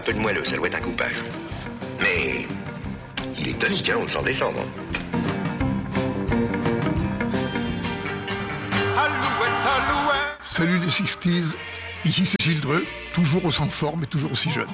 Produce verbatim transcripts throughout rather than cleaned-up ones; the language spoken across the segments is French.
peu de moelleux, ça doit être un coupage. Mais il est tonique, hein, on le sent descendre. Salut les sixties, ici c'est Gilles Dreux, toujours au sang forme et toujours aussi jeune.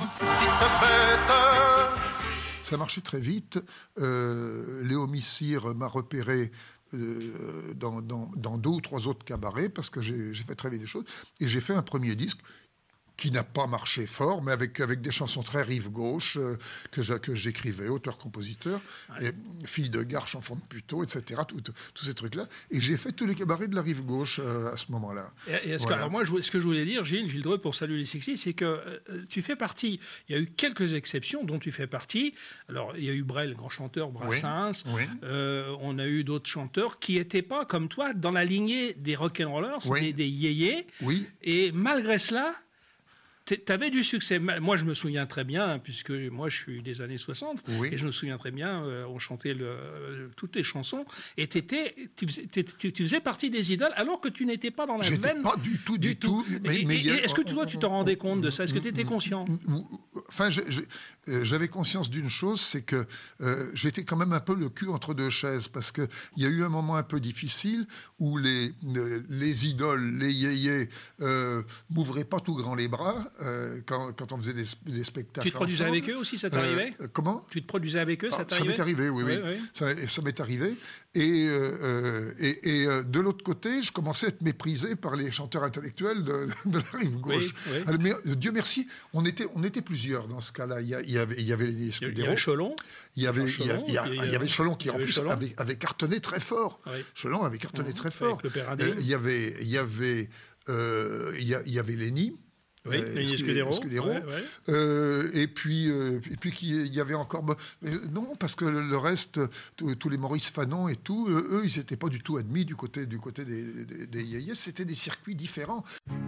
Ça marchait très vite. Euh, Léo Missire m'a repéré euh, dans, dans, dans deux ou trois autres cabarets parce que j'ai, j'ai fait très vite des choses. Et j'ai fait un premier disque qui n'a pas marché fort, mais avec, avec des chansons très rive gauche euh, que, je, que j'écrivais, auteur-compositeur, ouais. Et fille de gare, enfant de puteau, et cetera, tous ces trucs-là. Et j'ai fait tous les cabarets de la rive gauche euh, à ce moment-là. Et, et ce, voilà. que, alors moi, je, ce que je voulais dire, Gilles, Gilles Dreux, pour Salut les sixties, c'est que euh, tu fais partie, il y a eu quelques exceptions dont tu fais partie. Alors, il y a eu Brel, grand chanteur, Brassens, oui. Oui. Euh, on a eu d'autres chanteurs qui n'étaient pas, comme toi, dans la lignée des rock'n'rollers, oui. des, des yéyés. Oui. Et malgré cela, t'avais du succès. Moi, je me souviens très bien, puisque moi, je suis des années soixante, oui. Et je me souviens très bien, euh, on chantait le, euh, toutes les chansons, et t'étais, tu, faisais, tu, tu faisais partie des idoles, alors que tu n'étais pas dans la J'étais veine. pas du tout, du, du tout. tout. Mais, et, mais et, est-ce que toi, tu te rendais compte de ça? Est-ce que tu étais conscient? Enfin, je, je, euh, j'avais conscience d'une chose, c'est que euh, j'étais quand même un peu le cul entre deux chaises, parce qu'il y a eu un moment un peu difficile où les, euh, les idoles, les yéyés, euh, m'ouvraient pas tout grand les bras. Euh, quand, quand on faisait des, des spectacles. Tu te produisais ensemble. avec eux aussi, ça t'arrivait euh, Comment Tu te produisais avec eux, ça ah, t'arrivait? Ça m'est arrivé, oui, oui. oui. oui. Ça, ça m'est arrivé. Et, euh, et, et de l'autre côté, je commençais à être méprisé par les chanteurs intellectuels de, de la rive gauche. Oui, oui. Alors, mais, Dieu merci, on était, on était plusieurs dans ce cas-là. Il y, a, il y avait, il y avait les Escudero. Il y avait Cholon. Il y avait, il y, a, il y, a, il y avait Cholon qui, en plus, Cholon. Avait, avait cartonné très fort. Oui. Cholon avait cartonné mmh, très fort. Avec le père euh, il y avait, il y avait, euh, il y, a, il y avait Lenny. Oui, euh, les Escudero. Escudero. Ouais, ouais. Euh, et puis, euh, et puis il y avait encore... Mais non, parce que le reste, tous les Maurice Fanon et tout, eux, ils n'étaient pas du tout admis du côté, du côté des, des, des yéyés. C'était des circuits différents.